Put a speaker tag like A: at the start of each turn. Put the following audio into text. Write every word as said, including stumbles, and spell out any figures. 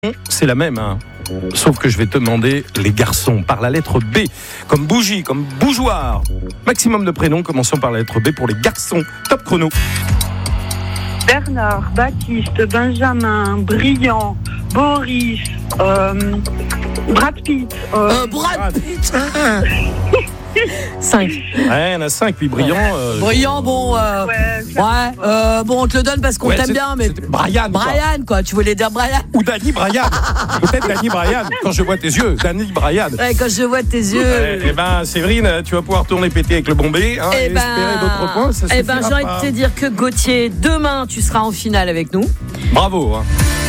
A: C'est la même, hein. Sauf que je vais te demander les garçons par la lettre B, comme bougie, comme bougeoir. Maximum de prénoms, commençons par la lettre B pour les garçons. Top chrono.
B: Bernard, Baptiste, Benjamin, Brillant, Boris, euh, Brad Pitt. Euh,
C: Euh, Brad Pitt.
D: cinq.
A: Ouais, il y en a cinq, puis brillant. Euh,
C: Brillant, bon. Euh,
B: ouais,
C: ouais, euh, bon, on te le donne parce qu'on
A: ouais,
C: t'aime
A: c'est-
C: bien, mais.
A: c'était Brian. quoi.
C: Brian, quoi. Tu voulais dire Brian.
A: Ou Danny Bryan. Peut-être Danny Bryan. Quand je vois tes yeux, Danny Bryan.
C: Ouais, quand je vois tes yeux.
A: Eh ben, Séverine, tu vas pouvoir tourner péter avec le bombé hein, et
C: Eh ben,
A: espérer d'autres points. Ça
D: Eh ben,
A: suffira
D: j'ai envie
A: pas.
D: de te dire que Gauthier, demain, tu seras en finale avec nous.
A: Bravo. Hein.